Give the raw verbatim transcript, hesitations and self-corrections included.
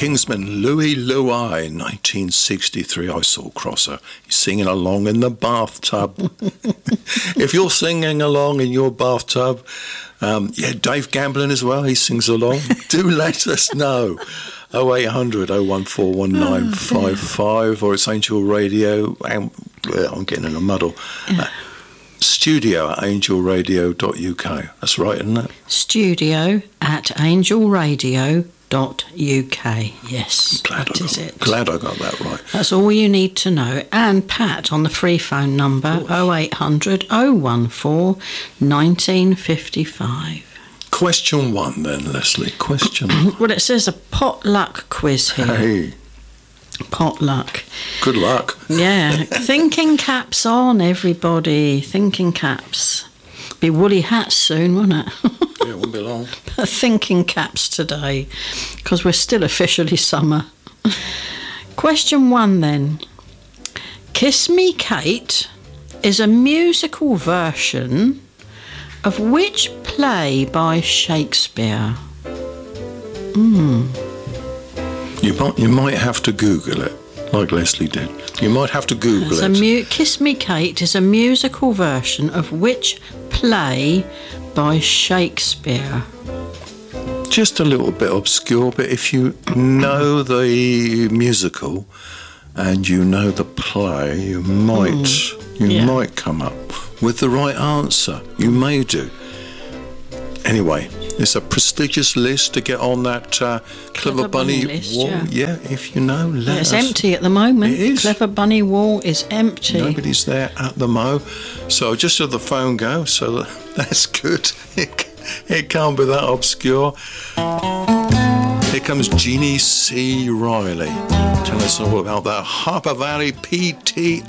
Kingsman, Louie Louie, nineteen sixty-three. I saw Crosser. He's singing along in the bathtub. If you're singing along in your bathtub, um, yeah, Dave Gamblin as well, he sings along. Do let us know. oh eight hundred, oh one four, one nine five five, or it's Angel Radio. And, uh, I'm getting in a muddle. Uh, studio at angel radio dot u k. That's right, isn't it? Studio at angel radio dot u k. Yes, glad that I is got, it. Glad I got that right. That's all you need to know. And Pat on the free phone number oh eight hundred, oh one four, nineteen fifty-five. Question one then, Leslie. Question. Well, it says a potluck quiz here. Hey. Potluck. Good luck. Yeah. Thinking caps on, everybody. Thinking caps. Be woolly hats soon, won't it? Yeah, it won't be long. Thinking caps today, because we're still officially summer. Question one then. Kiss Me Kate is a musical version of which play by Shakespeare? Hmm. You might, you might have to Google it, like Leslie did. You might have to Google It's it. A mu- Kiss Me Kate is a musical version of which play by Shakespeare? Just a little bit obscure, but if you know the musical and you know the play, you might mm. you yeah. might come up with the right answer. You may do. Anyway, it's a prestigious list to get on that uh, Clever, Clever Bunny, Bunny list, wall. yeah. yeah, if you know, let It's us. empty at the moment. It is. Clever Bunny wall is empty. Nobody's there at the mo. So just let the phone go. So that's good. It, it can't be that obscure. Here comes Jeannie C. Riley. Tell us all about that Harper Valley P T